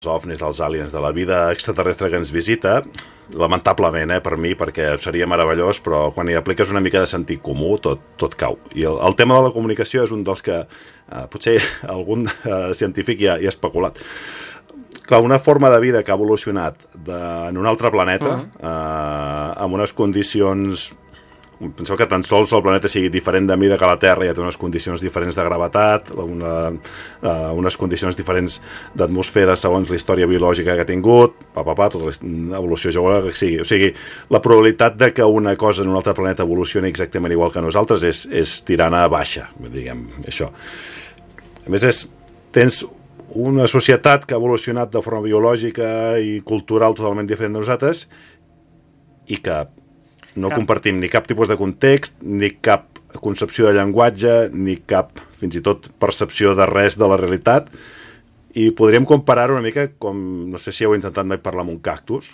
ovnis, dels aliens, de la vida extraterrestre que ens visita, lamentablement, per mi, perquè seria meravellós, però quan hi apliques una mica de sentit comú, tot cau. I el tema de la comunicació és un dels que potser algun científic ja ha especulat. Clar, una forma de vida que ha evolucionat en un altre planeta, amb unes condicions... Penseu que tan sols el planeta sigui diferent de mida que la Terra, ja té unes condicions diferents de gravetat, unes condicions diferents d'atmosfera segons la història biològica que ha tingut, tota l'evolució geològica, o sigui, la probabilitat de que una cosa en un altre planeta evolucioni exactament igual que nosaltres és tirant a baixa, diguem, això. A més, tens una societat que ha evolucionat de forma biològica i cultural totalment diferent de nosaltres i que no compartim ni cap tipus de context, ni cap concepció de llenguatge, ni cap, fins i tot, percepció de res de la realitat. I podríem comparar-ho una mica com, no sé si heu intentat mai parlar amb un cactus.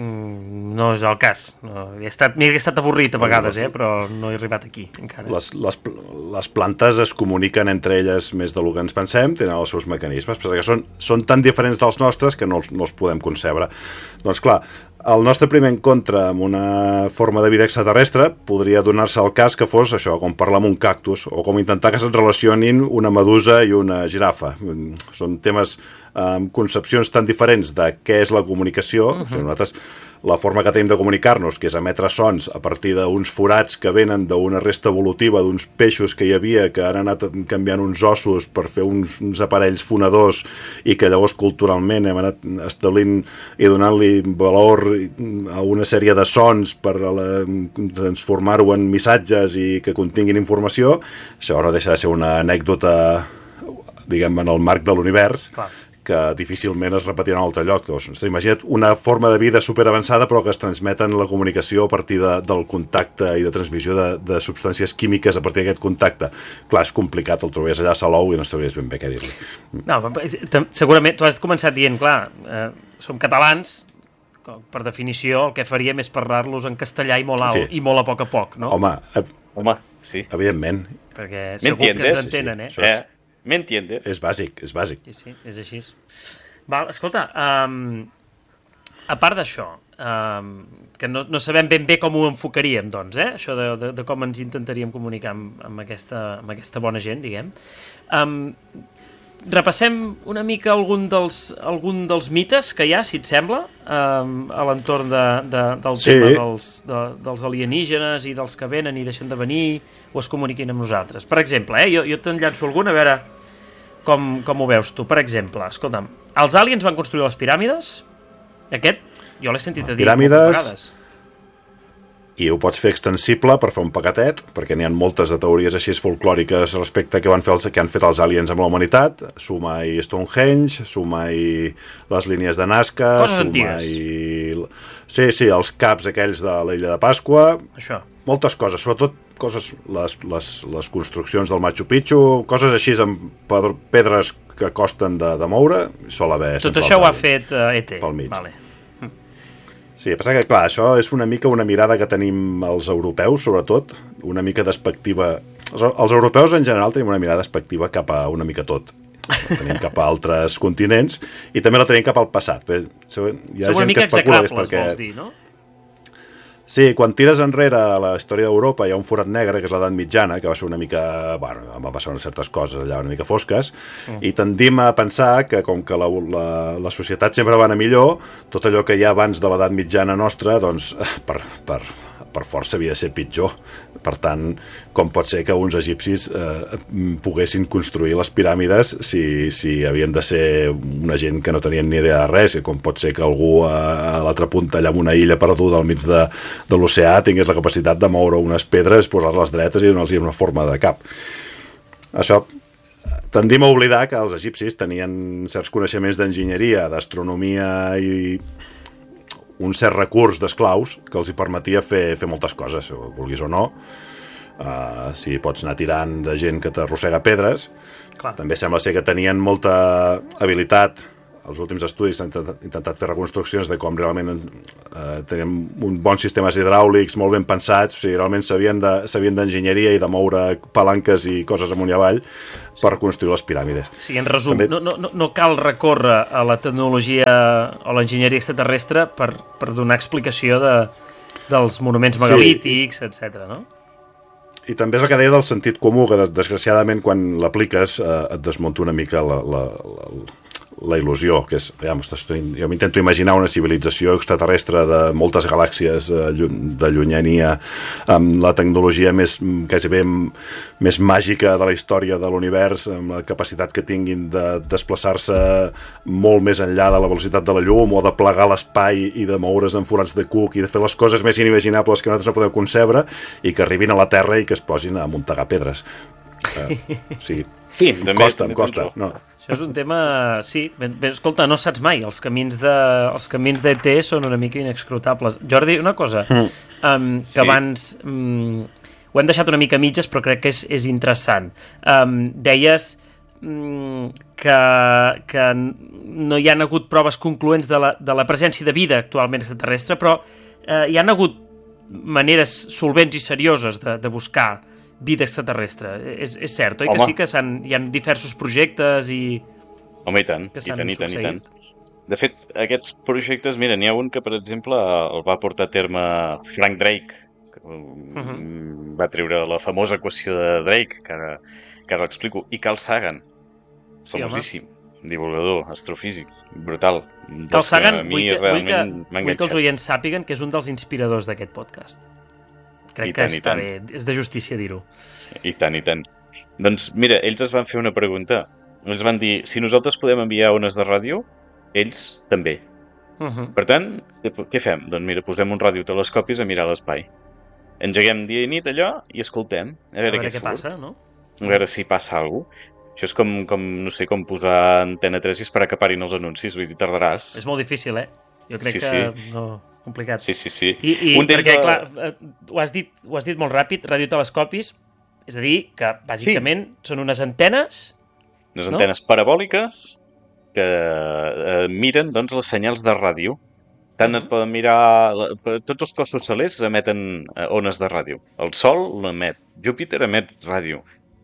No és el cas. M'he estat avorrit a vegades, però no he arribat aquí encara. Les plantes es comuniquen entre elles més del que ens pensem, tenen els seus mecanismes, perquè són tan diferents dels nostres que no els podem concebre. Doncs clar, el nostre primer encontre amb una forma de vida extraterrestre podria donar-se el cas que fos això, com parlar amb un cactus, o com intentar que se'n relacionin una medusa i una girafa. Són temes amb concepcions tan diferents de què és la comunicació. O sigui, nosaltres, la forma que tenim de comunicar-nos, que és emetre sons a partir d'uns forats que venen d'una resta evolutiva d'uns peixos que hi havia, que han anat canviant uns ossos per fer uns aparells fonadors i que llavors culturalment hem anat establint i donant-li valor a una sèrie de sons per transformar-ho en missatges i que continguin informació. Això no deixa de ser una anècdota, diguem, en el marc de l'univers, que difícilment es repetirà en un altre lloc. Imagina't una forma de vida superavançada però que es transmeten la comunicació a partir del contacte i de transmissió de substàncies químiques a partir d'aquest contacte. Clar, és complicat, el trobaries allà a Salou i no sabries ben bé què dir-li. No, segurament, tu has començat dient, clar, som catalans, per definició el que faríem és parlar-los en castellà i molt alt, i molt a poc, no? Home, sí. Evidentment. Perquè segur que ens entenen, ¿Me entiendes? És bàsic. Sí, és així. Val, escolta, a part d'això, que no sabem ben bé com ho enfocaríem, doncs, això de com ens intentaríem comunicar amb aquesta bona gent, diguem. Repassem una mica algun dels mites que hi ha, si et sembla, a l'entorn del tema dels alienígenes i dels que venen i deixen de venir o es comuniquin amb nosaltres. Per exemple, jo te'n llanço algun, a veure com ho veus tu. Per exemple, escolta'm, els aliens van construir les piràmides? Aquest, jo l'he sentit a dir moltes vegades. I ho pots fer extensible per fer un paquetet, perquè n'hi ha moltes de teories així folclòriques respecte a què han fet els aliens amb la humanitat. Suma-hi Stonehenge, suma-hi les línies de Nazca, suma-hi... Sí, els caps aquells de l'illa de Pasqua. Això. Moltes coses, sobretot coses, les construccions del Machu Picchu, coses així amb pedres que costen de moure, sol haver... Tot això ho ha fet ET. Pel mig. Vale. Sí, passa que, clar, això és una mica una mirada que tenim els europeus, sobretot, una mica despectiva. Els europeus, en general, tenim una mirada despectiva cap a una mica tot. La tenim cap a altres continents i també la tenim cap al passat. Hi ha gent que especula perquè... vols dir, no? Sí, quan tires enrere a la història d'Europa hi ha un forat negre, que és l'edat mitjana, que va ser una mica... Bueno, va passar certes coses allà una mica fosques, i tendim a pensar que com que la societat sempre va anar millor, tot allò que hi ha abans de l'edat mitjana nostra, doncs, per força havia de ser pitjor. Per tant, com pot ser que uns egipcis poguessin construir les piràmides si havien de ser una gent que no tenien ni idea de res, i com pot ser que algú a l'altra punta, allà en una illa perduda al mig de l'oceà, tingués la capacitat de moure unes pedres, posar-les dretes i donar-los una forma de cap. Això tendim a oblidar que els egipcis tenien certs coneixements d'enginyeria, d'astronomia i un cert recurs d'esclaus que els hi permetia fer moltes coses, vulguis o no. Si pots anar tirant de gent que t'arrossega pedres. Clar. També sembla ser que tenien molta habilitat els últims estudis s'han intentat fer reconstruccions de com realment tenim un bons sistemes hidràulics molt ben pensats, o sigui, realment sabien d'enginyeria i de moure palanques i coses amunt i avall per construir les piràmides. Sí, en resum, també... no cal recórrer a la tecnologia o l'enginyeria extraterrestre per donar explicació dels monuments megalítics, etc. No? I també és el que deia del sentit comú, que desgraciadament quan l'apliques et desmunta una mica la il·lusió, que és, jo m'intento imaginar una civilització extraterrestre de moltes galàxies de llunyania, amb la tecnologia gairebé més màgica de la història de l'univers, amb la capacitat que tinguin de desplaçar-se molt més enllà de la velocitat de la llum, o de plegar l'espai i de moure's en forats de cuc i de fer les coses més inimaginables que nosaltres no podem concebre, i que arribin a la Terra i que es posin a muntegar pedres. Sí, també em costa. No. Això és un tema... Sí, escolta, no saps mai. Els camins d'ET són una mica inexcrutables. Jordi, una cosa, que abans... ho hem deixat una mica a mitges, però crec que és interessant. Deies que no hi ha hagut proves concloents de la presència de vida actualment extraterrestre, però hi ha hagut maneres solvents i serioses de buscar vida extraterrestre. És cert, oi? Home. Que sí que hi ha diversos projectes i... Home, i tant. De fet, aquests projectes, mira, n'hi ha un que, per exemple, el va portar a terme Frank Drake, que va treure la famosa equació de Drake, que ara l'explico, i Carl Sagan, famosíssim, divulgador, astrofísic, brutal. Carl Sagan, vull que els oients sàpiguen que és un dels inspiradors d'aquest podcast. Crec que està bé, és de justícia dir-ho. I tant. Doncs mira, ells es van fer una pregunta. Ells van dir, si nosaltres podem enviar ones de ràdio, ells també. Per tant, què fem? Doncs mira, posem un radiotelescopis a mirar l'espai. Engeguem dia i nit allò i escoltem. A veure què passa, no? A veure si passa alguna cosa. Això és com posar Antena 3 i esperar que parin els anuncis, vull dir, tardaràs. És molt difícil, Jo crec que... No... complicat. Sí. I perquè, clar, ho has dit molt ràpid, radiotelescopis, és a dir, que bàsicament són unes antenes... Unes antenes parabòliques que miren, doncs, les senyals de ràdio. Tant et poden mirar... Tots els cossos celers emeten ones de ràdio. El Sol l'emet. Júpiter emet ràdio.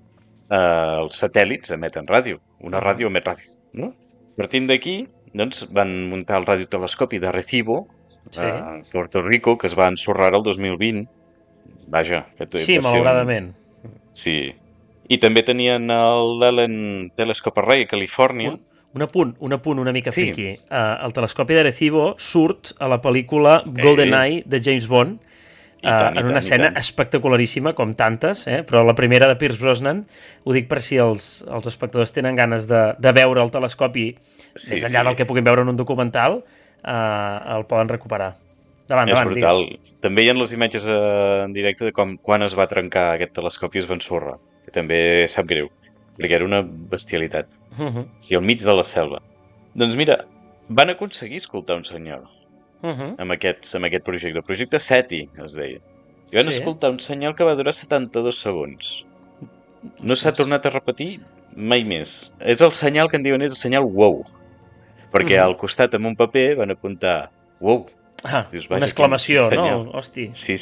Els satèl·lits emeten ràdio. Una ràdio emet ràdio. No? Partint d'aquí, doncs, van muntar el radiotelescopi de Arecibo, a Puerto Rico, que es va ensorrar el 2020. Vaja. Sí, malauradament. Sí. I també tenien l'Allen Telescope Array a Califòrnia. Un apunt una mica friqui. El telescopi d'Arecibo surt a la pel·lícula GoldenEye de James Bond, en una escena espectacularíssima, com tantes, però la primera de Pierce Brosnan, ho dic per si els espectadors tenen ganes de veure el telescopi més enllà del que puguin veure en un documental, el poden recuperar. Endavant, és brutal. Digues. També hi ha les imatges en directe de quan es va trencar aquest telescopi i es va ensorrar, que també sap greu, perquè era una bestialitat. O sigui, al mig de la selva. Doncs mira, van aconseguir escoltar un senyal amb aquest projecte. El projecte SETI, es deia. I van escoltar un senyal que va durar 72 segons. No s'ha tornat a repetir mai més. És el senyal que en diuen és el senyal WOW. Perquè al costat amb un paper van apuntar WOW. Dius, una exclamació, no? Hosti. Sí.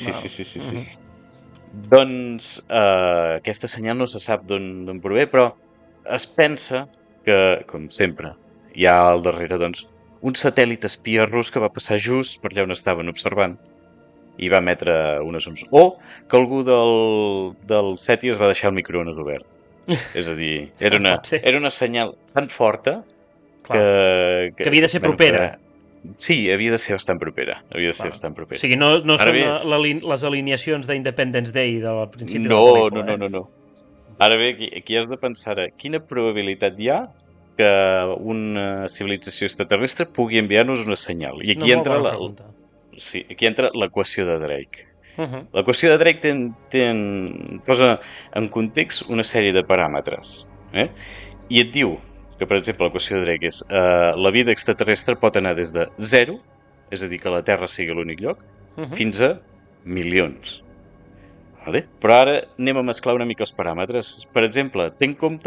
Doncs aquesta senyal no se sap d'on prové, però es pensa que, com sempre, hi ha al darrere, doncs, un satèl·lit espia rus que va passar just per allà on estaven observant i va emetre unes ones. O que algú del SETI es va deixar el microones obert. És a dir, era una senyal tan forta que havia de ser propera. Sí, havia de ser bastant propera. O sigui, no són les alineacions d'Independence Day del principi de la pel·lícula. No. Ara bé, aquí has de pensar quina probabilitat hi ha que una civilització extraterrestre pugui enviar-nos una senyal. I aquí entra l'equació de Drake. L'equació de Drake posa en context una sèrie de paràmetres. I et diu que, per exemple, l'equació de Drake és la vida extraterrestre pot anar des de 0, és a dir, que la Terra sigui l'únic lloc, fins a milions. Vale? Però ara anem a mesclar una mica els paràmetres. Per exemple, té en compte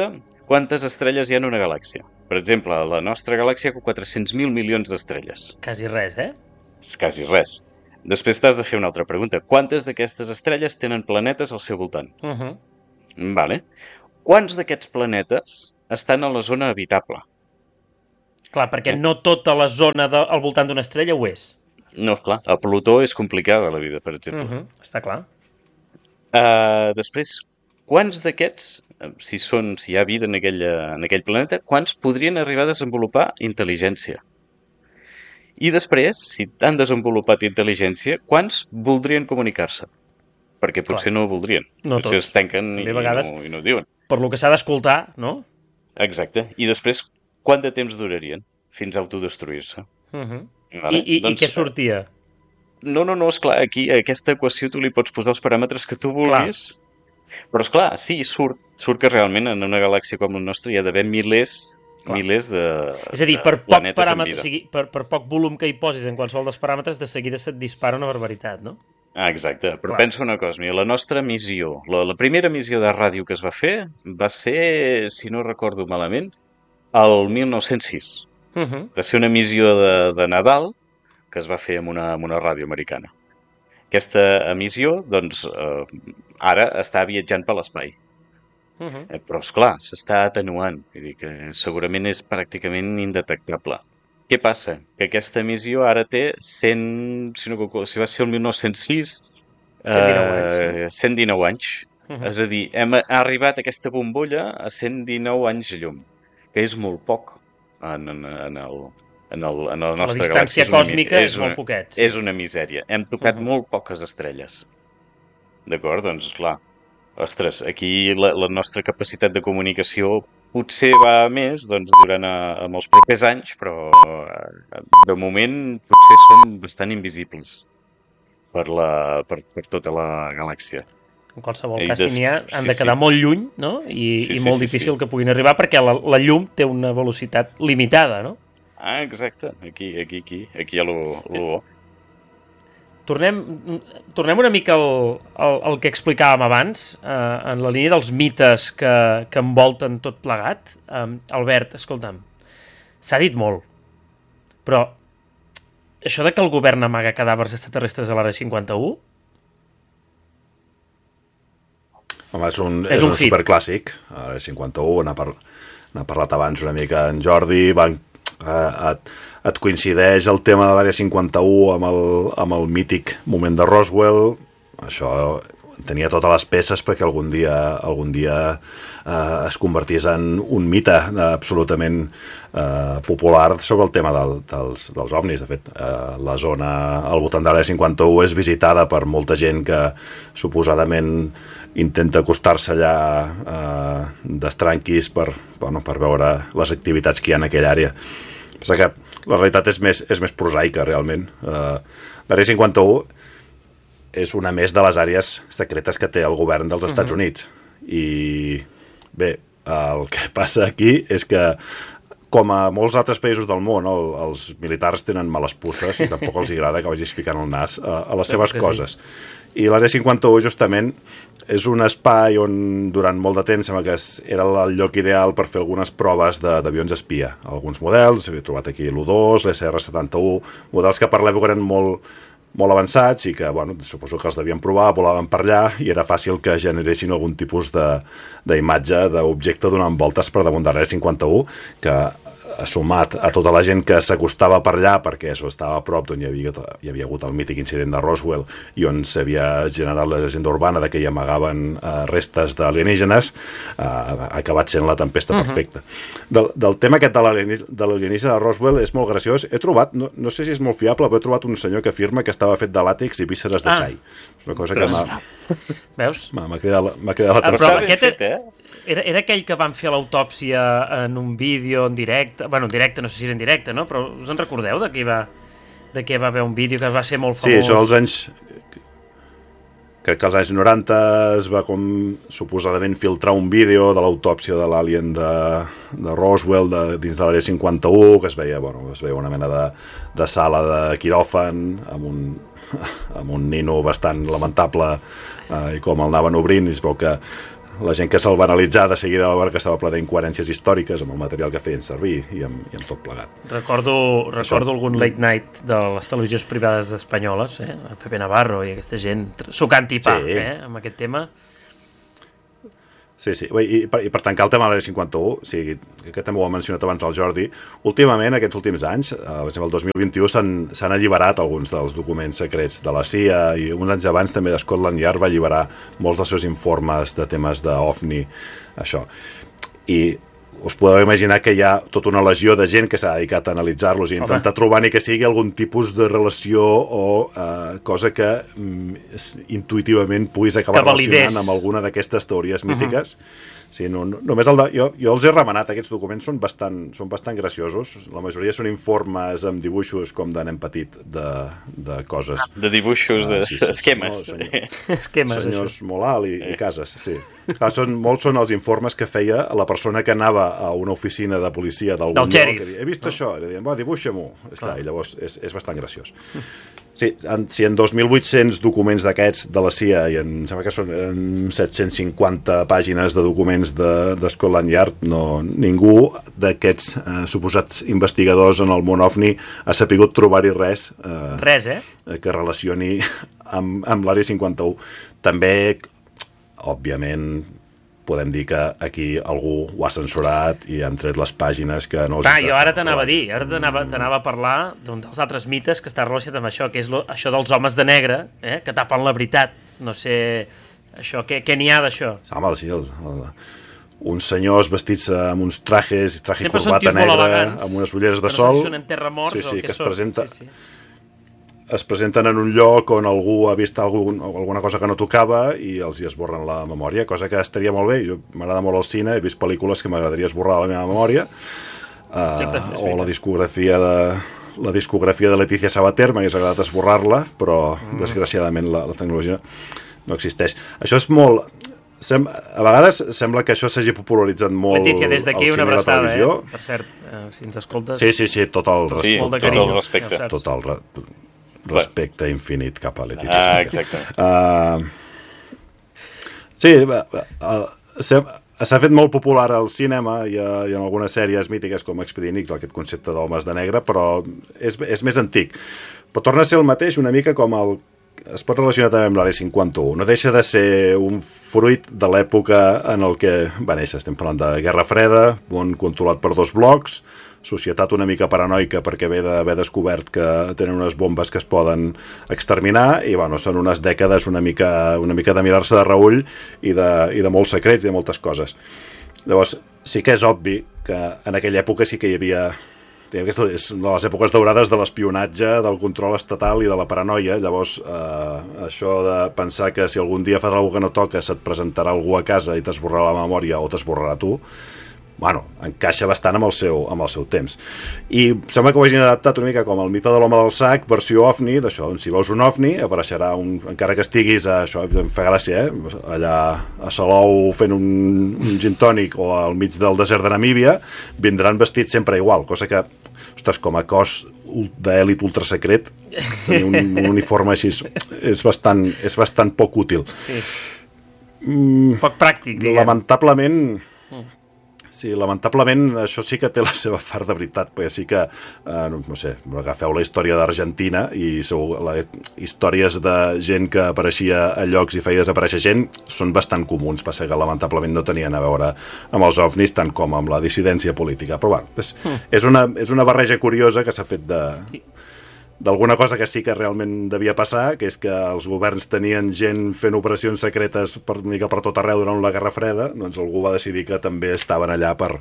quantes estrelles hi ha en una galàxia. Per exemple, la nostra galàxia té 400.000 milions d'estrelles. Quasi res, És quasi res. Després t'has de fer una altra pregunta. Quantes d'aquestes estrelles tenen planetes al seu voltant? Vale. Quants d'aquests planetes estan a la zona habitable? Clar, perquè no tota la zona al voltant d'una estrella ho és. No, clar. A Plutó és complicada la vida, per exemple. Està clar. Després, quants d'aquests, si hi ha vida en aquell planeta, quants podrien arribar a desenvolupar intel·ligència? I després, si han desenvolupat intel·ligència, quants voldrien comunicar-se? Perquè potser no ho voldrien. No potser tots. es tanquen i no ho diuen. Per lo que s'ha d'escoltar, no? Exacte. I després, quant de temps durarien fins a autodestruir-se? Vale? I què sortia? No, esclar, aquí a aquesta equació tu li pots posar els paràmetres que tu vulguis, però esclar, sí, surt que realment en una galàxia com la nostra hi ha d'haver milers de és a dir, per poc paràmetre, o sigui, per poc volum que hi posis en qualsevol dels paràmetres, de seguida se't dispara una barbaritat, no? Exacte, però pensa una cosa, mira, la nostra missió, la primera missió de ràdio que es va fer va ser, si no recordo malament, el 1906. Va ser una missió de Nadal que es va fer amb una ràdio americana. Aquesta emissió, doncs, ara està viatjant per l'espai. Però, esclar, s'està atenuant. Vull dir que segurament és pràcticament indetectable. Què passa? Que aquesta emissió ara té 100... Si va ser el 1906, 119 anys. És a dir, ha arribat aquesta bombolla a 119 anys llum, que és molt poc en la nostra galàxia. La distància còsmica és molt poquet. És una misèria. Hem tocat molt poques estrelles. D'acord? Doncs, clar, ostres, aquí la nostra capacitat de comunicació potser va més durant amb els propers anys, però de moment potser som bastant invisibles per tota la galàxia. En qualsevol cas, si n'hi ha, han de quedar molt lluny, no? I molt difícil que puguin arribar, perquè la llum té una velocitat limitada, no? Exacte. Aquí hi ha lo bo. Tornem una mica al que explicàvem abans, en la línia dels mites que envolten tot plegat. Albert, escolta'm, s'ha dit molt, però això de que el govern amaga cadàvers extraterrestres a l'Àrea 51... Home, és un superclàssic. A l'Àrea 51 n'ha parlat abans una mica en Jordi, et coincideix el tema de l'Àrea 51 amb el mític moment de Roswell. Això tenia totes les peces perquè algun dia es convertís en un mite absolutament popular sobre el tema dels ovnis. De fet, la zona al voltant de l'Àrea 51 és visitada per molta gent que suposadament intenta acostar-se allà d'estranquis per veure les activitats que hi ha en aquella àrea. Pensa que la realitat és més prosaica, realment. L'Àrea 51 és una més de les àrees secretes que té el govern dels Estats Units. I bé, el que passa aquí és que, com a molts altres països del món, els militars tenen males puces i tampoc els agrada que vagis ficant el nas a les seves coses. I l'Àrea 51 justament és un espai on durant molt de temps sembla que era el lloc ideal per fer algunes proves d'avions espia. Alguns models, s'havia trobat aquí l'U-2, l'SR-71, models que per l'època eren molt avançats i que, suposo que els devien provar, volaven per allà i era fàcil que generessin algun tipus d'imatge d'objecte donant voltes per damunt de l'Àrea 51, que sumat a tota la gent que s'acostava per allà perquè això estava a prop d'on hi havia hagut el mític incident de Roswell i on s'havia generat la llegenda urbana de que hi amagaven restes d'alienígenes, ha acabat sent la tempesta perfecta. Del tema aquest de l'alienígena de Roswell és molt graciós. He trobat, no sé si és molt fiable, però he trobat un senyor que afirma que estava fet de làtex i vísceres de xai. És una cosa que Veus? m'ha cridat l'atenció. Però aquest era aquell que van fer l'autòpsia en un vídeo en directe, en directe, no sé si era en directe, no? Però us en recordeu de què va haver un vídeo que va ser molt famós? Sí, això als anys... Crec que als anys 90 es va suposadament filtrar un vídeo de l'autòpsia de l'alien de Roswell dins de l'Àrea 51, que es veia una mena de sala de quiròfan amb un nino bastant lamentable i com el anaven obrint i es veu que la gent que se'l va analitzar de seguida va veure que estava ple d'incoherències històriques amb el material que feien servir i amb tot plegat. Recordo algun late night de les televisions privades espanyoles, el Pepe Navarro i aquesta gent sucant-hi pa, amb aquest tema. Sí. I per tancar el tema de l'Àrea 51, o sigui, que també ho ha mencionat abans el Jordi, últimament, aquests últims anys, per exemple, el 2021 s'han alliberat alguns dels documents secrets de la CIA i uns anys abans també Scotland Yard va alliberar molts dels seus informes de temes d'OVNI, això. I us podeu imaginar que hi ha tota una legió de gent que s'ha dedicat a analitzar-los i intentar trobar ni que sigui algun tipus de relació o cosa que intuïtivament puguis acabar relacionant amb alguna d'aquestes teories mítiques. Sí, només jo els he remenat, aquests documents són bastant graciosos, la majoria són informes amb dibuixos com de nen petit de coses. De dibuixos, d'esquemes. Senyors molt alt i cases, sí. Molts són els informes que feia la persona que anava a una oficina de policia d'algun lloc, que deia, he vist això, i deien, dibuixa-m'ho, i llavors és bastant graciós. Sí, si en 2.800 documents d'aquests de la CIA i em sembla que són 750 pàgines de documents de Scotland Yard, ningú d'aquests suposats investigadors en el món OVNI ha sapigut trobar-hi res que relacioni amb l'Àrea 51. També, òbviament, podem dir que aquí algú ho ha censurat i han tret les pàgines que no els interessen. Jo ara t'anava a dir, t'anava a parlar d'un dels altres mites que està relacionat amb això, que és això dels homes de negre, que tapen la veritat. No sé, això, què n'hi ha d'això? Home, sí, uns senyors vestits amb uns traje corbata negra, amb unes ulleres de sol, que es presenta... es presenten en un lloc on algú ha vist alguna cosa que no tocava i els hi esborren la memòria, cosa que estaria molt bé. Jo m'agrada molt el cine, he vist pel·lícules que m'agradaria esborrar la meva memòria, o la discografia de Leticia Sabater m'hagués agradat esborrar-la, però desgraciadament la tecnologia no existeix. Això és molt... A vegades sembla que això s'hagi popularitzat molt Leticia, des d'aquí una abraçada, per cert, si ens escoltes... Sí, tot el respecte. Tot el respecte infinit cap a Leticia. Exacte. S'ha fet molt popular al cinema i en algunes sèries mítiques com Expedient X, aquest concepte d'homes de negre, però és més antic. Però torna a ser el mateix una mica com es pot relacionar també amb l'Àrea 51. No deixa de ser un fruit de l'època en el que va néixer. Estem parlant de Guerra Freda, món controlat per dos blocs, societat una mica paranoica perquè ve d'haver descobert que tenen unes bombes que es poden exterminar i són unes dècades una mica de mirar-se de reüll i de molts secrets i de moltes coses. Llavors, sí que és obvi que en aquella època sí que hi havia... Aquesta és una de les èpoques daurades de l'espionatge, del control estatal i de la paranoia. Llavors, això de pensar que si algun dia fas alguna cosa que no toca se't presentarà algú a casa i t'esborrarà la memòria o t'esborrarà tu, encaixa bastant amb el seu temps. I sembla que ho hagin adaptat una mica com el mite de l'home del sac, versió OVNI, d'això, si veus un OVNI, apareixerà encara que estiguis això em fa gràcia, allà a Salou fent un gin tònic o al mig del desert de Namíbia, vindran vestits sempre igual, cosa que, ostres, com a cos d'èlit ultrasecret, tenir un uniforme així és bastant poc útil. Sí. Poc pràctic, diguem. Lamentablement això sí que té la seva part de veritat, perquè sí que, no sé, agafeu la història d'Argentina i històries de gent que apareixia a llocs i feia desaparèixer gent són bastant comuns, passa que lamentablement no tenien a veure amb els ovnis tant com amb la dissidència política, però és una barreja curiosa que s'ha fet d'alguna cosa que sí que realment devia passar, que és que els governs tenien gent fent operacions secretes per tot arreu durant la Guerra Freda, doncs algú va decidir que també estaven allà per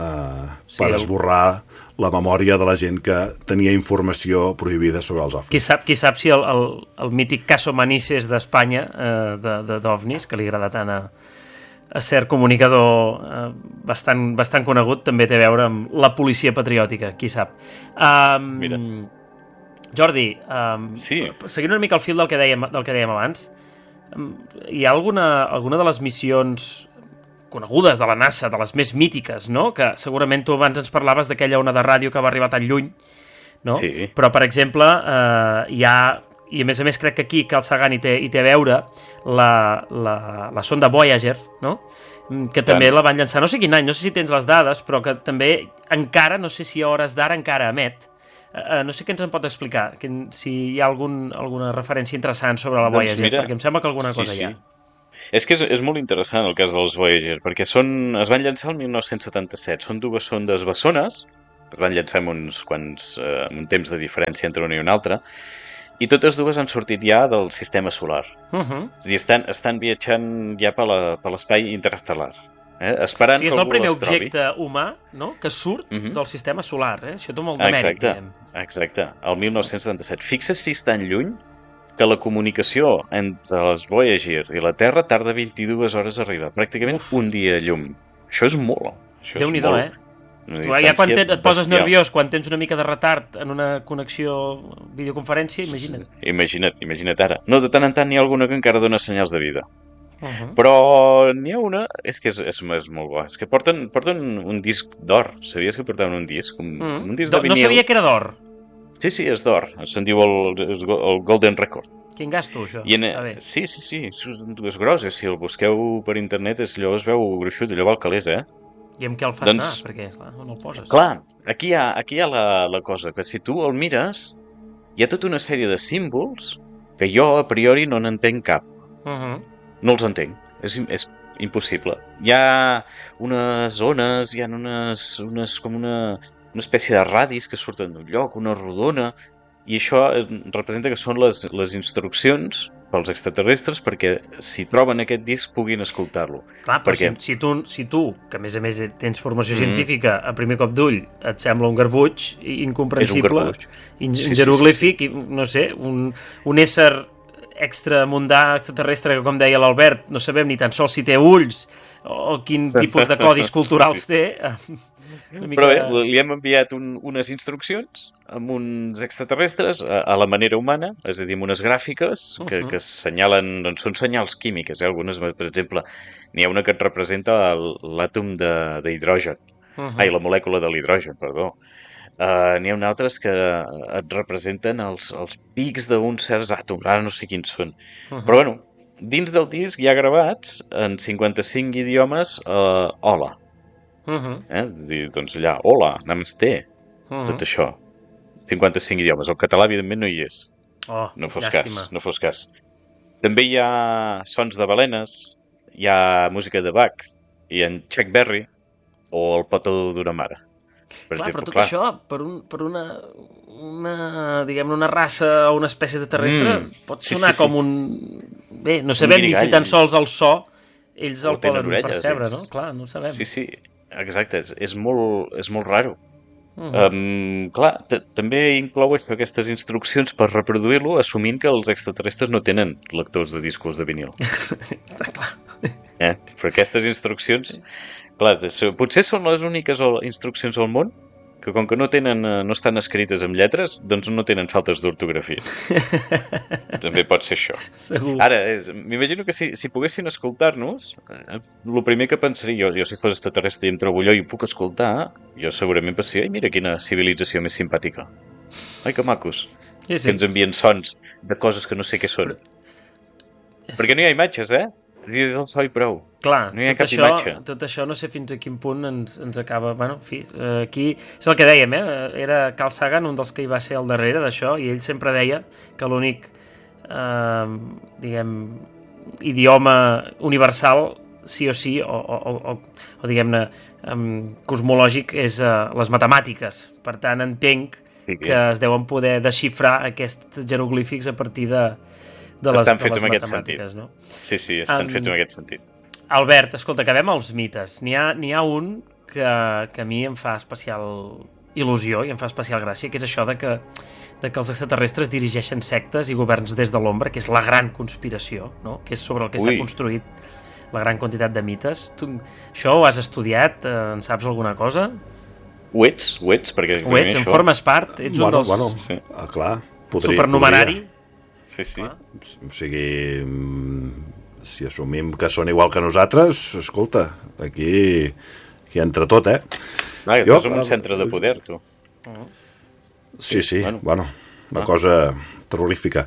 esborrar la memòria de la gent que tenia informació prohibida sobre els ovnis. Qui sap si el mític Caso Manises d'Espanya, d'ovnis, que li agrada tant a cert comunicador bastant conegut, també té a veure amb la policia patriòtica, qui sap. Mira. Jordi, seguint una mica el fil del que dèiem abans, hi ha alguna de les missions conegudes de la NASA, de les més mítiques, no? Que segurament tu abans ens parlaves d'aquella ona de ràdio que va arribar tan lluny, no? Sí. Però, per exemple, hi ha i a més crec que aquí Carl Sagan hi té a veure la sonda Voyager, no? Que també la van llançar, no sé quin any, no sé si tens les dades, però que també encara, no sé si a hores d'ara encara emet. No sé què ens en pot explicar, si hi ha alguna referència interessant sobre la Voyager, mira, perquè em sembla que alguna cosa hi ha. És que és molt interessant el cas dels Voyager, perquè es van llançar el 1977, són dues sondes bessones, es van llançar amb un temps de diferència entre una i una altra, i totes dues han sortit ja del sistema solar. És a dir, estan viatjant ja per l'espai interestel·lar. Esperant que és el algú primer les trobi. objecte humà, no?, que surt del sistema solar. Això té molt de mèrit, diguem. Exacte, el 1977. Fixa't si és tan lluny que la comunicació entre les Voyager i la Terra tarda 22 hores a arribar. Pràcticament un dia a llum. Això és molt. Déu-n'hi-do, Ja quan et poses nerviós, quan tens una mica de retard en una connexió videoconferència, imagina't. Imagina't ara. No, de tant en tant n'hi ha alguna que encara dona senyals de vida. Però n'hi ha una, és que és molt bo, és que porten un disc d'or. Sabies que portaven un disc? Un disc de vinil. No sabia que era d'or. Sí, és d'or. Se'n diu el Golden Record. Quin gasto, això? Sí, és gros, si el busqueu per internet allò es veu gruixut, allò val calés, I amb què el fas anar? Perquè, clar, on el poses? Clar, aquí hi ha la cosa, que si tu el mires, hi ha tota una sèrie de símbols que jo, a priori, no n'entenc cap. No els entenc. És impossible. Hi ha unes ones, hi ha com una espècie de radis que surten d'un lloc, una rodona, i això representa que són les instruccions pels extraterrestres perquè si troben aquest disc puguin escoltar-lo. Clar, però si tu, que a més tens formació científica, a primer cop d'ull et sembla un garbuix incomprensible, jeroglífic, no sé, un ésser extramundà, extraterrestre, que com deia l'Albert, no sabem ni tan sols si té ulls o quin tipus de codis culturals té. Però li hem enviat unes instruccions amb uns extraterrestres a la manera humana, és a dir, amb unes gràfiques que assenyalen, doncs són senyals químiques, algunes, per exemple, n'hi ha una que et representa l'àtom d'hidrogen, la molècula de l'hidrogen, perdó. N'hi ha altres que et representen els pics d'uns certs àtoms, ara no sé quins són. Però bueno, dins del disc hi ha gravats en 55 idiomes hola. Doncs allà, hola, namaste, tot això. 55 idiomes. El català, evidentment, no hi és. No fos cas. També hi ha sons de balenes, hi ha música de Bach, hi ha en Chuck Berry o el petó d'una mare. Clar, però tot això, per una raça o una espècie de terrestre, pot sonar com un... Bé, no sabem ni si tan sols el so ells el poden percebre, no? Clar, no ho sabem. Sí, exacte, és molt raro. Clar, també inclou aquestes instruccions per reproduir-lo, assumint que els extraterrestres no tenen lectors de discos de vinil. Està clar. Però aquestes instruccions, clar, potser són les úniques instruccions al món que com que no estan escrites amb lletres, doncs no tenen faltes d'ortografia. També pot ser això. Segur. Ara, m'imagino que si poguessin escoltar-nos, el primer que pensaria, jo si fos extraterrestre i em trobo allò i puc escoltar, jo segurament pensaria, mira quina civilització més simpàtica. Ai, que macos. Que ens envien sons de coses que no sé què són. Perquè no hi ha imatges, El so i prou. Clar, no hi ha cap imatge. Tot això no sé fins a quin punt ens acaba... Bueno, en fi, aquí és el que dèiem, Era Carl Sagan un dels que hi va ser al darrere d'això i ell sempre deia que l'únic, idioma universal, sí o sí, o diguem-ne, cosmològic, és les matemàtiques. Per tant, entenc que es deuen poder desxifrar aquests jeroglífics a partir de les matemàtiques, no? Sí, estan fets en aquest sentit. Albert, escolta, acabem els mites. N'hi ha un que a mi em fa especial il·lusió i em fa especial gràcia, que és això de que els extraterrestres dirigeixen sectes i governs des de l'ombra, que és la gran conspiració, no? Que és sobre el que s'ha construït la gran quantitat de mites. Tu això ho has estudiat? En saps alguna cosa? Ho ets, perquè... Ho ets, en formes part? Ets un dels... Bueno, clar. Supernumerari? Sí. O sigui, si assumim que són igual que nosaltres, escolta, aquí entra tot, Clar, estàs en un centre de poder, tu. Sí, bueno, la cosa terrorífica.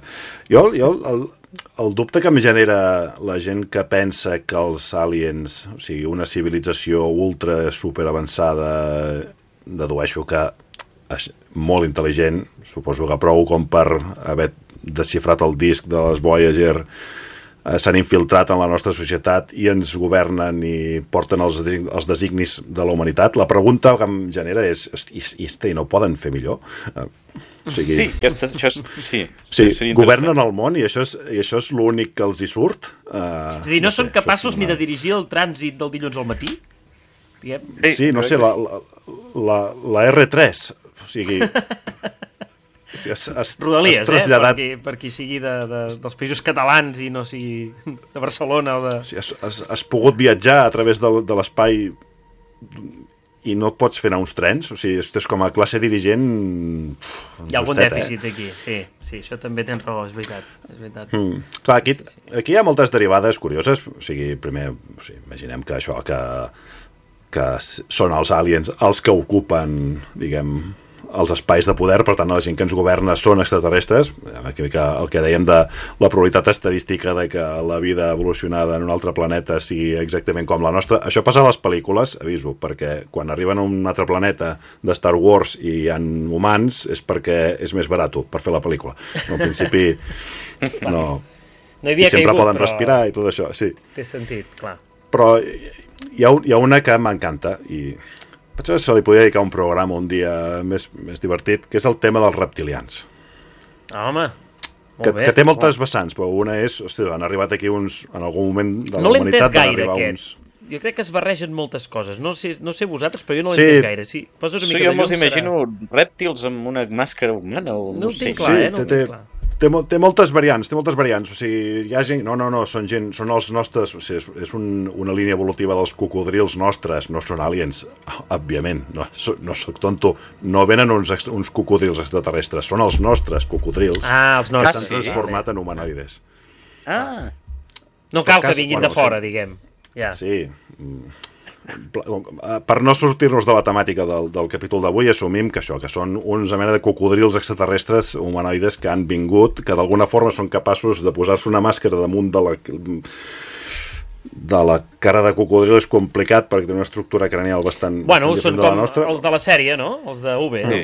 El dubte que em genera la gent que pensa que els aliens, o sigui, una civilització ultra super avançada, dedueixo que és molt intel·ligent, suposo que prou com per haver desxifrat el disc de les Voyager, s'han infiltrat en la nostra societat i ens governen i porten els designis de la humanitat. La pregunta que em genera és i no poden fer millor? O sigui, governen el món i això és l'únic que els hi surt? És a dir, no són capaços ni de dirigir el trànsit del dilluns al matí? Sí, no sé, la R3, o sigui... Rodalies, traslladat... per qui sigui dels països catalans i no sigui de Barcelona o de... O sigui, has pogut viatjar a través de l'espai i no pots fer anar uns trens? O sigui, és com a classe dirigent... Hi ha algun dèficit aquí, sí, això també tens raó, és veritat. Clar, aquí hi ha moltes derivades curioses, o sigui, primer, imaginem que això, que són els aliens els que ocupen, diguem, els espais de poder, per tant la gent que ens governa són extraterrestres, el que dèiem de la probabilitat estadística de que la vida evolucionada en un altre planeta sigui exactament com la nostra. Això passa a les pel·lícules, aviso, perquè quan arriben a un altre planeta de Star Wars i hi ha humans és perquè és més barat per fer la pel·lícula. No, en principi no havia i sempre caigut, poden respirar i tot això, sí. Té sentit, clar. Però hi ha una que m'encanta i potser se li podria dedicar un programa un dia més divertit, que és el tema dels reptilians. Home, molt bé. Que té moltes vessants, però una és, han arribat aquí uns, en algun moment de la humanitat van arribar uns... Jo crec que es barregen moltes coses. No sé vosaltres, però jo no l'he entès gaire. Sí, poses una mica de llum, jo me'ls imagino rèptils amb una màscara humana o no sé. Clar, no ho tinc clar. Té moltes variants, o sigui, hi ha gent... No, són els nostres... O sigui, és una línia evolutiva dels cocodrils nostres, no són aliens, òbviament, no soc tonto, no venen uns cocodrils extraterrestres, són els nostres cocodrils els nostres, que s'han transformat en humanoides. No cal que vinguin de fora, diguem. Sí, per no sortir-nos de la temàtica del capítol d'avui, assumim que són uns mena de cocodrils extraterrestres humanoides que han vingut, que d'alguna forma són capaços de posar-se una màscara damunt de la cara de cocodril. És complicat perquè té una estructura cranial bastant són com els de la sèrie, no? Els de UV. Sí.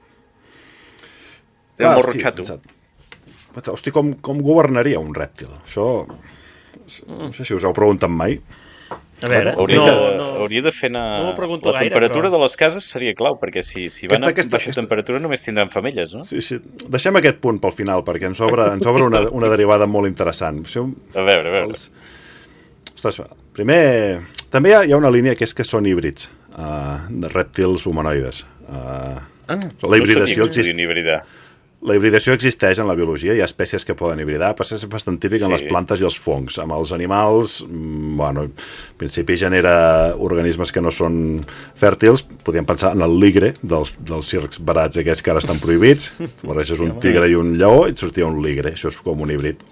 Té molt rotxato. Hosti, com governaria un rèptil? Això no sé si us heu preguntat mai. A veure, hauria de fer anar... La temperatura de les cases seria clau, perquè si van a baixa temperatura només tindran femelles, no? Sí. Deixem aquest punt pel final, perquè ens obre una derivada molt interessant. A veure. Ostres, primer, també hi ha una línia que és que són híbrids de rèptils humanoides. La hibridació existeix. La hibridació existeix en la biologia, hi ha espècies que poden hibridar, però és bastant típic en les plantes i els fongs. Amb els animals, en principi genera organismes que no són fèrtils. Podríem pensar en el ligre dels circs barats aquests que ara estan prohibits. Barreges un tigre i un lleó i et sortia un ligre. Això és com un híbrid.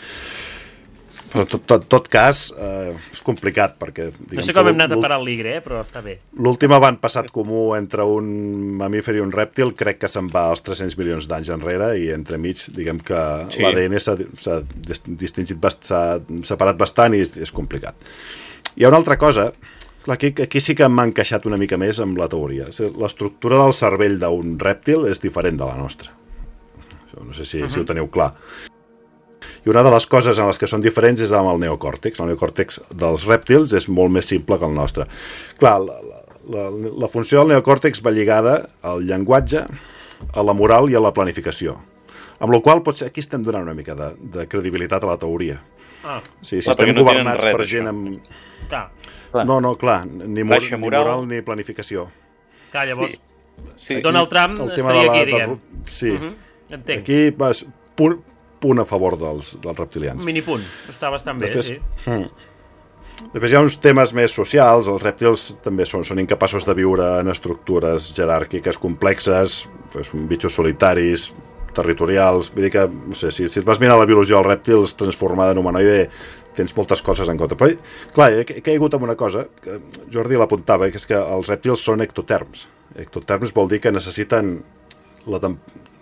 Però en tot cas, és complicat, perquè... No sé com hem anat a parar el ligre, però està bé. L'últim avantpassat comú entre un mamífer i un rèptil crec que se'n va als 300 milions d'anys enrere, i entremig, diguem que l'ADN s'ha distingit, s'ha separat bastant i és complicat. Hi ha una altra cosa, aquí sí que m'ha encaixat una mica més amb la teoria. L'estructura del cervell d'un rèptil és diferent de la nostra. No sé si ho teniu clar. I una de les coses en les que són diferents és amb el neocòrtex. El neocòrtex dels rèptils és molt més simple que el nostre. Clar, la funció del neocòrtex va lligada al llenguatge, a la moral i a la planificació. Amb la qual cosa aquí estem donant una mica de credibilitat a la teoria. Si estem governats per gent amb... No, clar, ni moral ni planificació. Clar, llavors, Donald Trump estaria aquí, diguem. Sí, entenc. Aquí vas... punt a favor dels reptilians. Un minipunt, està bastant bé, sí. Després hi ha uns temes més socials. Els rèptils també són incapaços de viure en estructures jeràrquiques complexes, són bitxos solitaris, territorials. Vull dir que, no sé, si et vas mirar la biologia dels rèptils transformada en humanoide, tens moltes coses en compte. Però, clar, he caigut amb una cosa, que Jordi l'apuntava, que és que els rèptils són ectoterms. Ectoterms vol dir que necessiten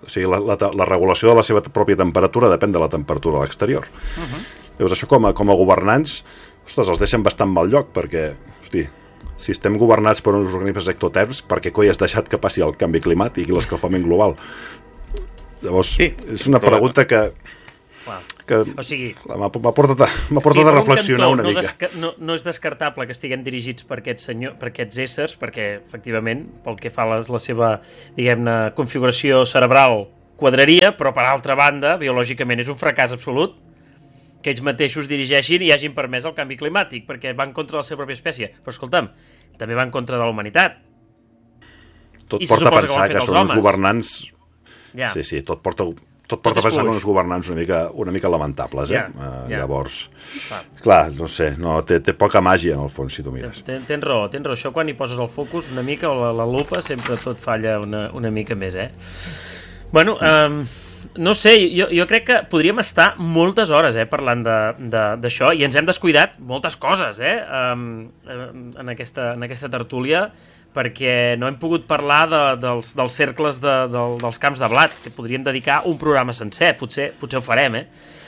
O sigui, la regulació de la seva pròpia temperatura depèn de la temperatura a l'exterior. Llavors, això com a governants, ostres, els deixen bastant mal lloc, perquè, hosti, si estem governats per uns organismes ectotèrmics, per què coi has deixat que passi el canvi climàtic i l'escalfament global? Llavors, és una pregunta que o sigui, m'ha portat a reflexionar una mica. No és descartable que estiguem dirigits per aquests éssers, perquè, efectivament, pel que fa a la seva, diguem-ne, configuració cerebral quadraria, però, per altra banda, biològicament és un fracàs absolut que ells mateixos dirigeixin i hagin permès el canvi climàtic, perquè van contra la seva pròpia espècie. Però, escolta'm, també van contra de la humanitat. Tot porta a pensar que són uns governants... Sí, tot porta a pensar que uns governants una mica lamentables, Llavors, clar, no sé, té poca màgia en el fons, si tu mires. Tens raó, això quan hi poses el focus una mica o la lupa sempre tot falla una mica més, Bueno, no sé, jo crec que podríem estar moltes hores parlant d'això i ens hem descuidat moltes coses en aquesta tertúlia, perquè no hem pogut parlar dels cercles dels camps de blat, que podríem dedicar un programa sencer, potser ho farem,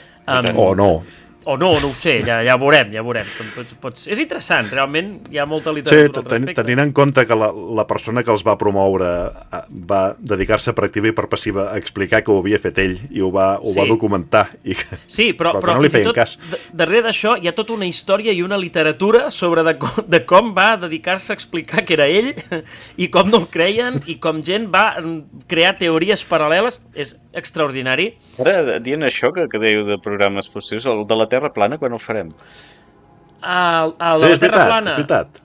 O no ho sé, ja veurem. És interessant, realment hi ha molta literatura al respecte. Tenint en compte que la persona que els va promoure va dedicar-se per activa i per passiva a explicar que ho havia fet ell i ho va documentar. Però no li feien cas. Darrere d'això hi ha tota una història i una literatura sobre de com va dedicar-se a explicar que era ell i com no el creien i com gent va crear teories paral·leles. És extraordinari. Ara, dient això que dèieu de programes possibles, el de la Terra plana, quan el farem? És veritat.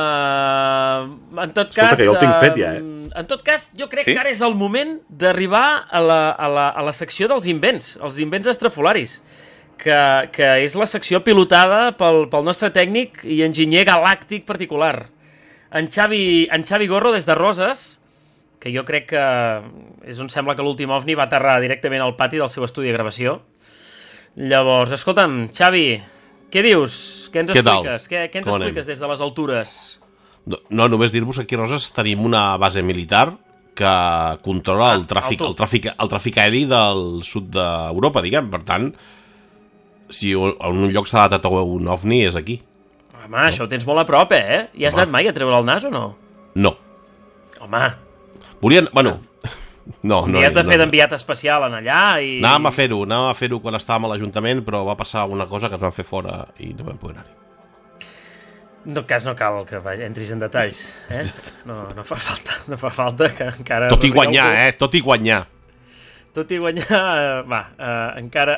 En tot cas... Escolta, que jo el tinc fet ja, En tot cas, jo crec que ara és el moment d'arribar a la secció dels invents, els invents estrafolaris, que és la secció pilotada pel nostre tècnic i enginyer galàctic particular. En Xavi Gorro, des de Roses, que jo crec que és on sembla que l'últim OVNI va aterrar directament al pati del seu estudi de gravació. Llavors, escolta'm, Xavi, què dius? Què ens expliques? Què ens expliques des de les altures? No, només dir-vos que aquí a Roses tenim una base militar que controla el tràfic aeri del sud d'Europa, diguem. Per tant, si en un lloc s'ha datat un OVNI és aquí. Home, això ho tens molt a prop, Hi has anat mai a treure el nas o no? No. Home... Bueno, no. I has de fer d'enviat especial en allà i... Anàvem a fer-ho quan estàvem a l'Ajuntament, però va passar una cosa que ens van fer fora i no vam poder anar-hi. En tot cas, no cal que entris en detalls, No fa falta que encara... Tot i guanyar, Tot i guanyar. Tot i guanyar, encara...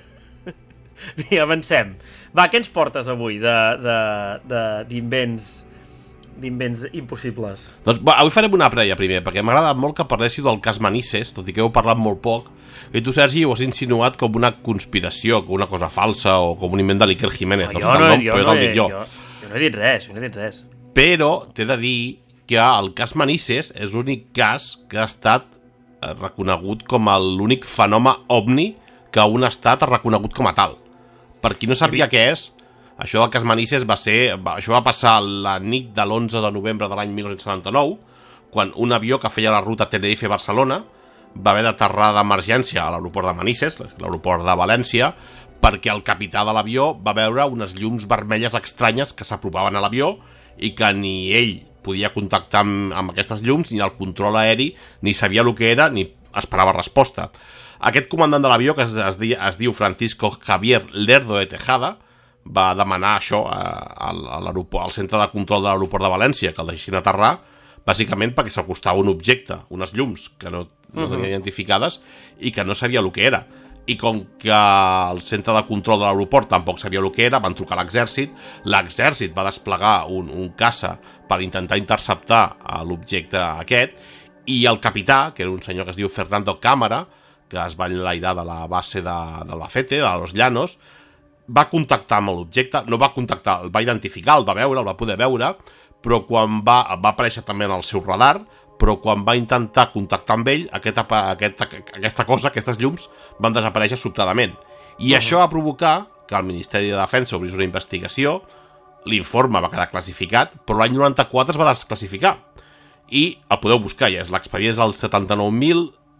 I avancem. Va, què ens portes avui d'invents impossibles? Doncs avui farem una prèvia primer, perquè m'ha agradat molt que parléssiu del cas Manises, tot i que heu parlat molt poc, i tu, Sergi, ho has insinuat com una conspiració, com una cosa falsa o com un invent de l'Iker Jiménez. Jo no he dit res. Però t'he de dir que el cas Manises és l'únic cas que ha estat reconegut com l'únic fenomen ovni que un estat ha reconegut com a tal. Per qui no sàpiga què és, això del cas Manises això va passar la nit de l'11 de novembre de l'any 1979, quan un avió que feia la ruta Tenerife-Barcelona va haver d'aterrar d'emergència a l'aeroport de Manises, l'aeroport de València, perquè el capità de l'avió va veure unes llums vermelles estranyes que s'apropaven a l'avió i que ni ell podia contactar amb aquestes llums, ni el control aeri, ni sabia el que era, ni esperava resposta. Aquest comandant de l'avió, que es diu Francisco Javier Lerdo de Tejada, va demanar això al centre de control de l'aeroport de València, que el deixessin aterrar, bàsicament perquè s'acostava un objecte, unes llums que no tenia identificades i que no sabia el que era. I com que el centre de control de l'aeroport tampoc sabia el que era, van trucar a l'exèrcit va desplegar un caça per intentar interceptar l'objecte aquest, i el capità, que era un senyor que es diu Fernando Cámara, que es va enlairar de la base de Albacete, de Los Llanos, va contactar amb l'objecte, no va contactar, el va identificar, el va veure, el va poder veure, però quan va aparèixer també en el seu radar, però quan va intentar contactar amb ell, aquesta cosa, aquestes llums, van desaparèixer sobtadament. I això va provocar que el Ministeri de Defensa obrís una investigació, l'informe va quedar classificat, però l'any 94 es va desclassificar. I el podeu buscar, ja és l'expedient, és el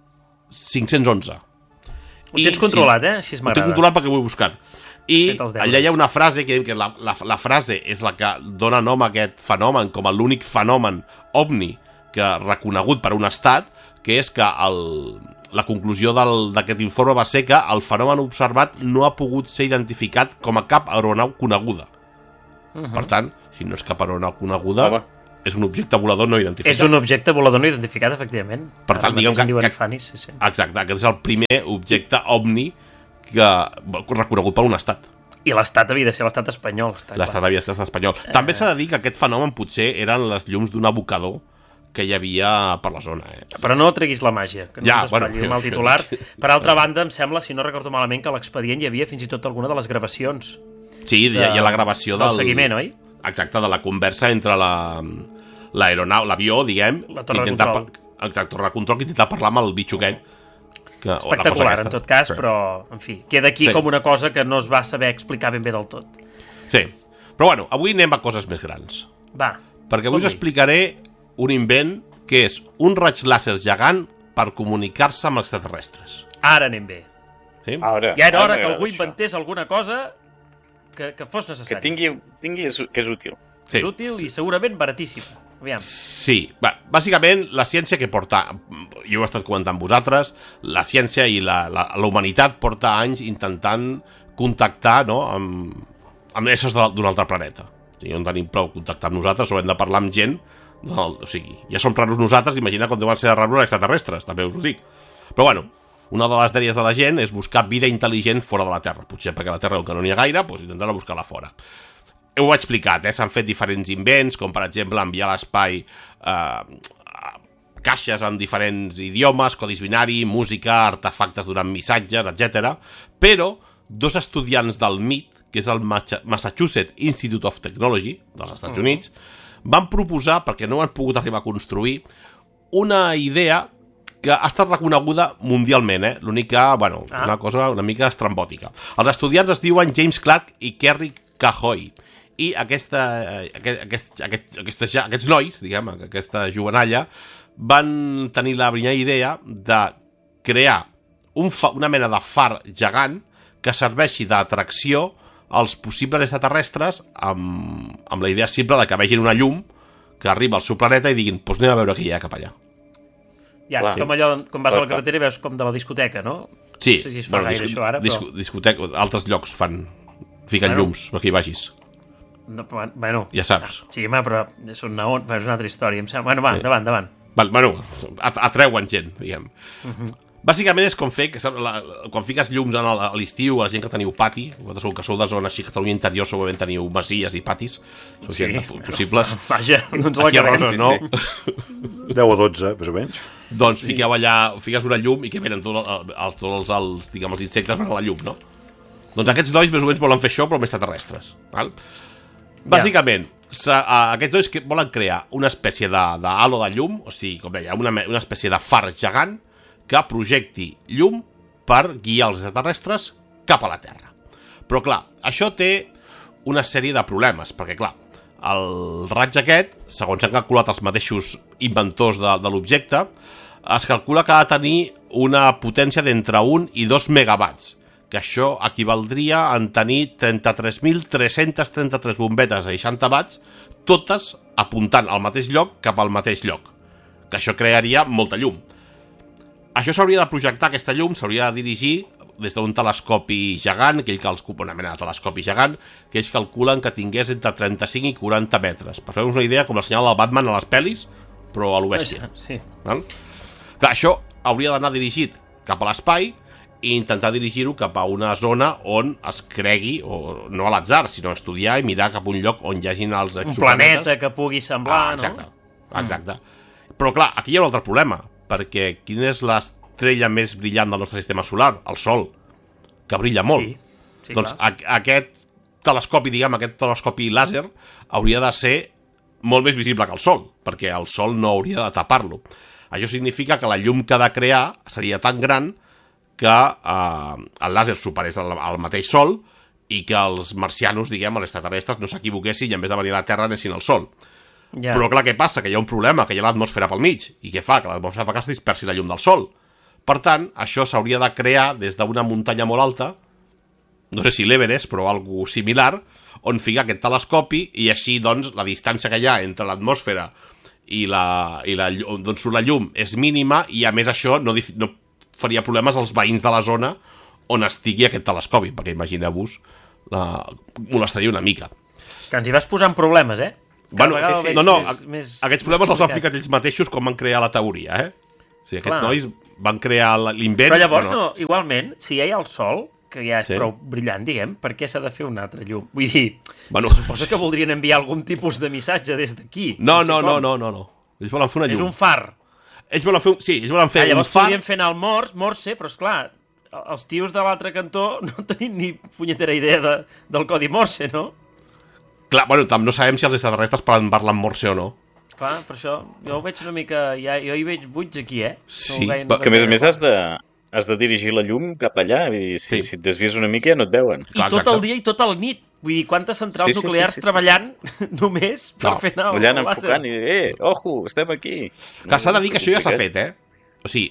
511. Ho tens controlat, Així Ho m'agrada. tinc controlat perquè ho he buscat. I Fet els deures. allà hi ha una frase que la frase és la que dona nom a aquest fenomen com l'únic fenomen ovni que reconegut per un estat, que és que la conclusió d'aquest informe va ser que el fenomen observat no ha pogut ser identificat com a cap aeronau coneguda. Per tant, si no és cap aeronau coneguda, és un objecte volador no identificat. És un objecte volador no identificat, efectivament. Per tant, diguem que... Fanis, sí. Exacte, aquest és el primer objecte ovni reconegut per un estat. I l'estat havia de ser l'estat espanyol. L'estat havia de ser l'estat espanyol. També s'ha de dir que aquest fenomen potser eren les llums d'un abocador que hi havia per la zona. Però no treguis la màgia, que no ens espatlli el mal titular. Per altra banda, em sembla, si no recordo malament, que a l'expedient hi havia fins i tot alguna de les gravacions. Sí, hi ha la gravació del seguiment, oi? Exacte, de la conversa entre l'aeronau, l'avió, diguem, la torre de control. Exacte, torre de control, que intenta parlar amb el bitxoquet. Espectacular, en tot cas, però, en fi, queda aquí com una cosa que no es va saber explicar ben bé del tot. Sí, però bueno, avui anem a coses més grans. Va. Perquè avui us explicaré un invent que és un raig làser gegant per comunicar-se amb extraterrestres. Ara anem bé. Sí? Ja era hora que algú inventés alguna cosa que fos necessari. Que és útil. És útil i segurament baratíssima. Aviam. Sí, bàsicament la ciència que porta, jo ho he estat comentant amb vosaltres, la ciència i la humanitat porta anys intentant contactar, no, amb éssers d'un altre planeta. O sigui, no tenim prou contactar amb nosaltres, o hem de parlar amb gent, o sigui, ja som raros nosaltres, imagina com deuen ser raros extraterrestres, també us ho dic. Però bueno, una de les dèries de la gent és buscar vida intel·ligent fora de la Terra, potser perquè a la Terra que no n'hi ha gaire, doncs intentar buscar-la fora. Ho he explicat, s'han fet diferents invents, com per exemple enviar a l'espai caixes en diferents idiomes, codis binari, música, artefactes durant missatges, etc. Però dos estudiants del MIT, que és el Massachusetts Institute of Technology dels Estats Units, van proposar, perquè no ho han pogut arribar a construir, una idea que ha estat reconeguda mundialment, l'únic que, bueno, una cosa una mica estrambòtica. Els estudiants es diuen James Clark i Kerry Cahoy, i aquests nois, diguem, aquesta jovenalla, van tenir la brillant idea de crear una mena de far gegant que serveixi d'atracció als possibles extraterrestres amb la idea simple de que vegin una llum que arriba al seu planeta i diguin, doncs anem a veure què hi ha cap allà. Ja, com allò, quan vas a la carretera i veus com de la discoteca, no? Sí, no sé si es fa gaire això ara, però... discoteca, altres llocs fiquen llums perquè hi vagis. No, bueno, ja saps. Sí, home, però és una altra història. Bueno, va, endavant. Bueno, atreuen gent, diguem. Bàsicament és com fer que quan fiques llums a l'estiu, a la gent que teniu pati, vosaltres segur que sou de zona així, Catalunya interior, segurament teniu masies i patis, són possibles. Vaja, doncs la carrera, no? 10 o 12, més o menys. Doncs fiqueu allà, fiques una llum i que venen tots els insectes per la llum, no? Doncs aquests nois més o menys volen fer això, però amb extraterrestres, val? Bàsicament, aquests nois volen crear una espècie d'halo de llum, o sigui, com deia, una espècie de far gegant que projecti llum per guiar els extraterrestres cap a la Terra. Però, clar, això té una sèrie de problemes, perquè, clar, el raig aquest, segons han calculat els mateixos inventors de l'objecte, es calcula que ha de tenir una potència d'entre 1 i 2 megawatts, que això equivaldria a tenir 33.333 bombetes a 60 watts, totes apuntant al mateix lloc cap al mateix lloc, que això crearia molta llum. Això s'hauria de projectar, aquesta llum s'hauria de dirigir des d'un telescopi gegant, una mena de telescopi gegant, que ells calculen que tingués entre 35 i 40 metres. Per fer-vos una idea, com el senyal del Batman a les pel·lis, però a lo bèstia. Sí. Clar, això hauria d'anar dirigit cap a l'espai i intentar dirigir-ho cap a una zona on es cregui, o no a l'atzar, sinó estudiar i mirar cap a un lloc on hi hagin els exoplanetes. Un planeta que pugui semblar, exacte. Però clar, aquí hi ha un altre problema, perquè quina és l'estrella més brillant del nostre sistema solar? El Sol, que brilla molt. Sí, doncs aquest telescopi, aquest telescopi làser, hauria de ser molt més visible que el Sol, perquè el Sol no hauria de tapar-lo. Això significa que la llum que ha de crear seria tan gran que el làser superés el mateix Sol i que els marcianos, els extraterrestres, no s'equivoquessin i en vez de venir a la Terra anessin al Sol. Però clar, què passa? Que hi ha un problema, que hi ha l'atmosfera pel mig. I què fa? Que l'atmosfera fa que es dispersi la llum del Sol. Per tant, això s'hauria de crear des d'una muntanya molt alta, no sé si l'Everest, però algo similar, on ficar aquest telescopi i així, doncs, la distància que hi ha entre l'atmosfera i d'on surt la llum és mínima i, a més, això no faria problemes als veïns de la zona on estigui aquest telescopi, perquè imagineu-vos, molestaria una mica. Que ens hi vas posant problemes, eh? Bueno, aquests problemes els han ficat ells mateixos com van crear la teoria, eh? O sigui, aquests nois van crear l'invent... Però llavors, igualment, si ja hi ha el sol, que ja és prou brillant, diguem, per què s'ha de fer un altre llum? Vull dir, se suposa que voldrien enviar algun tipus de missatge des d'aquí. No. Ells volen fer una llum. És un far. Ells volen fer un far. Llavors podrien fer anar el Morse, però esclar, els tios de l'altre cantó no tenim ni punyetera idea del codi Morse, no? Clar, bueno, no sabem si els extraterrestres parlen Morse o no. Clar, per això, jo ho veig una mica... Jo hi veig buits aquí, eh? Sí, però que a més has de dirigir la llum cap allà. Vull dir, si et desvies una mica ja no et veuen. I tot el dia i tot el nit. Vull dir, quantes centrals nuclears treballant només per fer anar el làser. Enfocant i dir, ojo, estem aquí. Que s'ha de dir que això ja s'ha fet, eh? O sigui,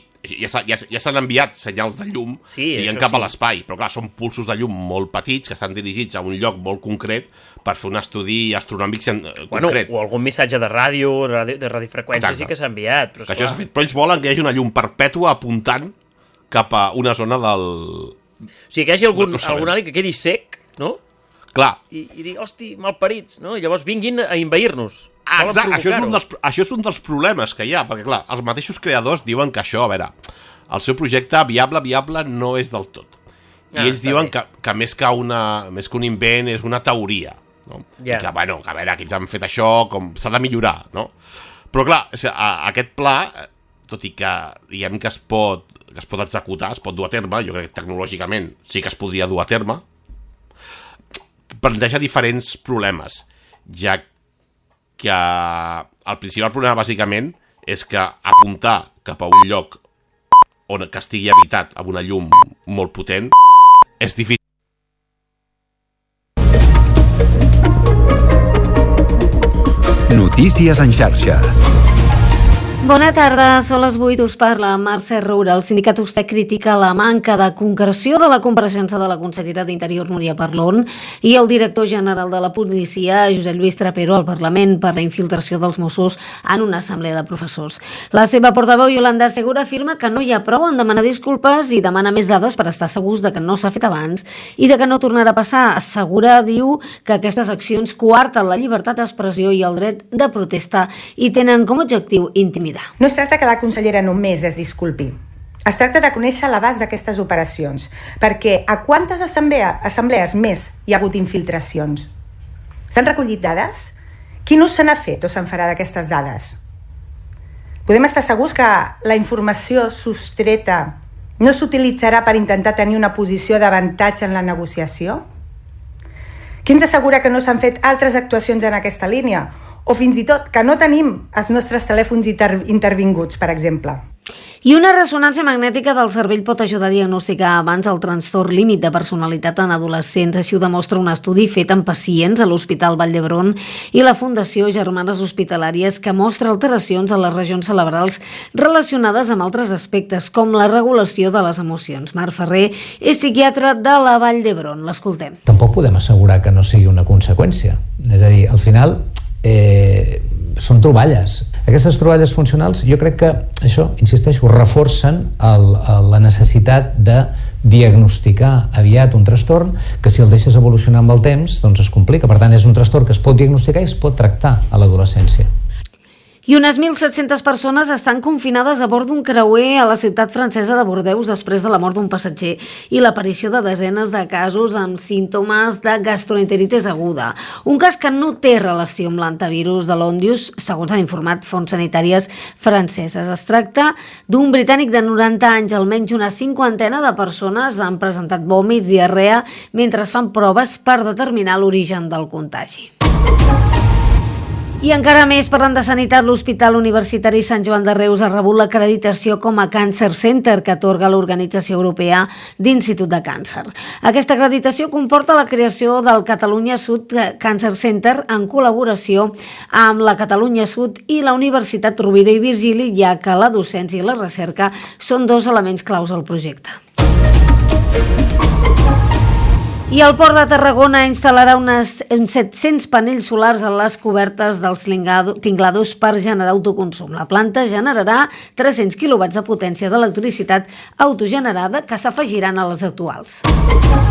ja s'han enviat senyals de llum i cap a l'espai, però clar, són pulsos de llum molt petits que estan dirigits a un lloc molt concret per fer un estudi astronòmic concret. O algun missatge de ràdio, de radiofreqüència sí que s'ha enviat. Però això s'ha fet, però ells volen que hi hagi una llum perpètua apuntant cap a una zona del... O sigui, que hi hagi algun alien que quedi sec, no? Clar. I digui, hosti, malparits, no? I llavors vinguin a envair-nos. Exacte, això és un dels problemes que hi ha, perquè clar, els mateixos creadors diuen que això, a veure, el seu projecte viable no és del tot. I ells diuen que més que un invent és una teoria, no? I que, bueno, que a veure, que ells han fet això, com s'ha de millorar, no? Però clar, aquest pla, tot i que diguem que es pot executar, es pot dur a terme, jo crec que tecnològicament sí que es podria dur a terme, planteja diferents problemes, ja que el principal problema, bàsicament, és que apuntar cap a un lloc que estigui habitat amb una llum molt potent és difícil. Notícies en xarxa. Bona tarda, són les 8, us parla Mercè Roura. El sindicat USTEC critica la manca de concreció de la compareixença de la consellera d'Interior, Núria Parlon, i el director general de la policia, Josep Lluís Trapero, al Parlament per la infiltració dels Mossos en una assemblea de professors. La seva portaveu, Iolanda Segura, afirma que no hi ha prou en demanar disculpes i demana més dades per estar segurs de que no s'ha fet abans i de que no tornarà a passar. Segura diu que aquestes accions coarten la llibertat d'expressió i el dret de protesta i tenen com a objectiu intimidar. No es tracta que la consellera només es disculpi. Es tracta de conèixer l'abast d'aquestes operacions, perquè a quantes assemblees més hi ha hagut infiltracions? S'han recollit dades? Quin ús se n'ha fet o se'n farà d'aquestes dades? Podem estar segurs que la informació sostreta no s'utilitzarà per intentar tenir una posició d'avantatge en la negociació? Qui ens assegura que no s'han fet altres actuacions en aquesta línia? O fins i tot que no tenim els nostres telèfons intervinguts, per exemple. I una ressonància magnètica del cervell pot ajudar a diagnosticar abans el trastorn límit de personalitat en adolescents. Així ho demostra un estudi fet en pacients a l'Hospital Vall d'Hebron i la Fundació Germanes Hospitalàries, que mostra alteracions a les regions cerebrals relacionades amb altres aspectes, com la regulació de les emocions. Marc Ferrer és psiquiatre de la Vall d'Hebron. L'escoltem. Tampoc podem assegurar que no sigui una conseqüència. És a dir, al final són troballes. Aquestes troballes funcionals jo crec que això, insisteixo, reforcen la necessitat de diagnosticar aviat un trastorn que si el deixes evolucionar amb el temps doncs es complica. Per tant, és un trastorn que es pot diagnosticar i es pot tractar a l'adolescència. I unes 1.700 persones estan confinades a bord d'un creuer a la ciutat francesa de Bordeus després de la mort d'un passatger i l'aparició de desenes de casos amb símptomes de gastroenteritis aguda. Un cas que no té relació amb l'antivirus de l'Ondius, segons han informat fonts sanitàries franceses. Es tracta d'un britànic de 90 anys. Almenys una 50 de persones han presentat vòmits, diarrea, mentre es fan proves per determinar l'origen del contagi. I encara més, parlant de sanitat, l'Hospital Universitari Sant Joan de Reus ha rebut l'acreditació com a Cancer Center que atorga l'Organització Europea d'Institut de Càncer. Aquesta acreditació comporta la creació del Catalunya Sud Cancer Center en col·laboració amb la Catalunya Sud i la Universitat Rovira i Virgili, ja que la docència i la recerca són dos elements claus al projecte. I el Port de Tarragona instal·larà uns 700 panells solars a les cobertes dels tinglados per generar autoconsum. La planta generarà 300 kW de potència d'electricitat autogenerada que s'afegiran a les actuals.